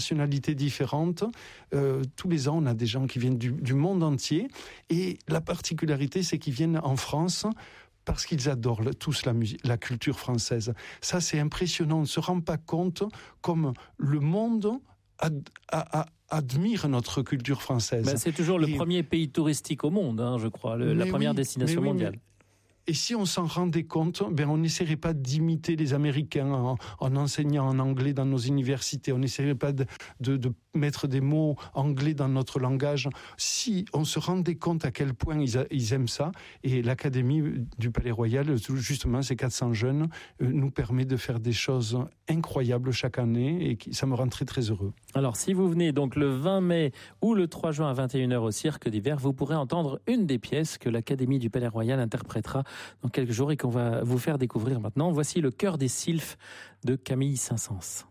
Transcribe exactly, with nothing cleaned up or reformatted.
nationalités différentes. Euh, tous les ans, on a des gens qui viennent du, du monde entier. Et la particularité, c'est qu'ils viennent en France parce qu'ils adorent tous la, musique, la culture française. Ça, c'est impressionnant. On ne se rend pas compte comme le monde ad, a, a, admire notre culture française. Ben, c'est toujours le Et... premier pays touristique au monde, hein, je crois, le, la première oui, destination oui, mondiale. Mais... Et si on s'en rendait compte, ben on n'essaierait pas d'imiter les Américains en, en enseignant en anglais dans nos universités. On n'essaierait pas de, de, de mettre des mots anglais dans notre langage. Si on se rendait compte à quel point ils, ils aiment ça, et l'Académie du Palais Royal, justement, ces quatre cents jeunes, nous permet de faire des choses incroyables chaque année, et ça me rend très très heureux. Alors, si vous venez donc le vingt mai ou le trois juin à vingt et une heures au Cirque d'Hiver, vous pourrez entendre une des pièces que l'Académie du Palais Royal interprétera dans quelques jours et qu'on va vous faire découvrir maintenant. Voici Le Chœur des Sylphes de Camille Saint-Saëns.